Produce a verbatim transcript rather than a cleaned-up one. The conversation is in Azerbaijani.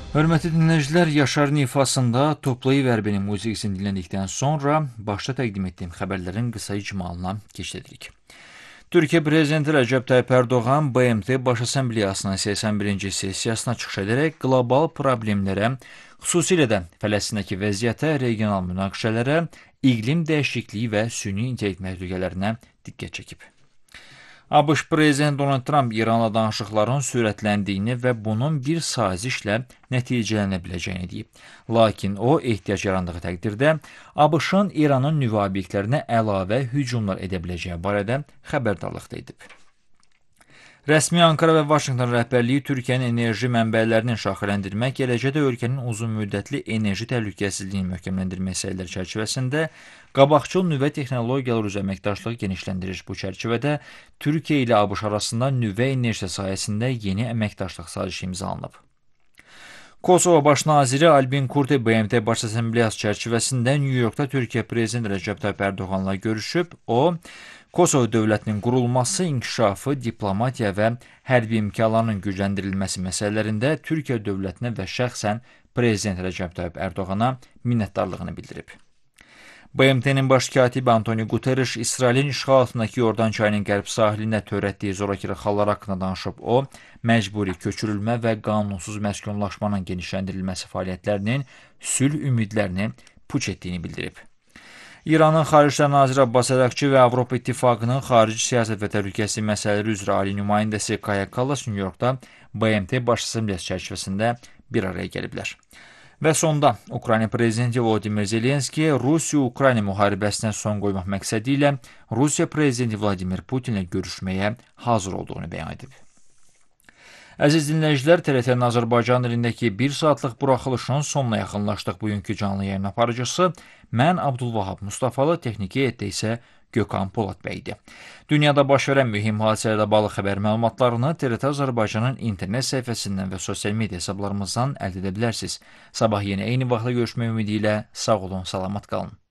Hörmətli dinləyicilər, Yaşarın ifasında Toplayı Vərbenin musiqisini dinlədikdən sonra başda təqdim etdiyim xəbərlərin qısa icmalına keçirik. Türkiyə Prezidenti Rəcəb Tayyip Ərdoğan B M T Baş Assambleyasının səksən birinci sessiyasına çıxış edərək qlobal problemlərə, xüsusilə də Fələstindəki vəziyyətə, regional münaqişələrə, iqlim dəyişikliyi və süni intellekt məhdudiyələrinə diqqət çəkib. ABŞ Prezidenti Donald Trump İranla danışıqların sürətləndiyini və bunun bir sazişlə nəticələnə biləcəyini deyib. Lakin o, ehtiyac yarandığı təqdirdə ABŞ-ın İranın nüvə obyektlərinə əlavə hücumlar edə biləcəyi barədə xəbərdarlıqda edib. Rəsmi Ankara və Vaşinqton rəhbərliyi Türkiyənin enerji mənbələrinin şaxələndirmək, eləcə də ölkənin uzunmüddətli enerji təhlükəsizliyini möhkəmləndirmək səyləri çərçivəsində qabaqcıl nüvə texnologiyaları üzrə əməkdaşlığı genişləndirir. Bu çərçivədə Türkiyə ilə ABŞ arasında nüvə enerjisi sahəsində yeni əməkdaşlıq sazişi imzalanıb. Kosovo Baş naziri Albin Kurti B M T Baş Assambleyası çərçivəsində Nyu-Yorkda Türkiyə Prezidenti Rəcəb Tayyip Ərdoğanla görüşüb. O, Kosovo dövlətinin qurulması, inkişafı, diplomatiya və hərbi imkanlarının gücləndirilməsi məsələlərində Türkiyə dövlətinə və şəxsən Prezident Rəcəb Tayyip Ərdoğana minnətdarlığını bildirib. B M T-nin baş katibi Antonio Guterres İsrailin işğal altındakı Yordan çayının qərb sahilində törətdiyi zorakılıq halları haqqında danışıb. O, məcburi köçürülmə və qanunsuz məskunlaşmanın genişləndirilməsi fəaliyyətlərinin sülh ümidlərini puç etdiyini bildirib. İranın Xarici İşlər naziri Abbas Əraqçı və Avropa İttifaqının xarici siyasət və təhlükəsizlik məsələləri üzrə ali nümayəndəsi Kaya Kallas Nyu-Yorkda B M T Baş Assambleyası çərçivəsində bir araya gəliblər. Və sonda Ukrayna Prezidenti Volodimir Zelenski Rusiya-Ukrayna müharibəsinə son qoymaq məqsədi ilə Rusiya Prezidenti Vladimir Putinlə görüşməyə hazır olduğunu bəyan edib. Əziz dinləyicilər, T R T-nin Azərbaycan dilindəki bir saatlıq buraxılışın sonuna yaxınlaşdıq. Bugünkü canlı yayın aparıcısı mən Abdulvahab Mustafalı, texniki heyətdə isə Gökhan Polad bəydi. Dünyada baş verən mühim hadisələrlə bağlı xəbər məlumatlarını T R T Azərbaycanın internet səhifəsindən və sosial media hesablarımızdan əldə edə bilərsiniz. Sabah yenə eyni vaxtda görüşmək ümidi ilə sağ olun, salamat qalın.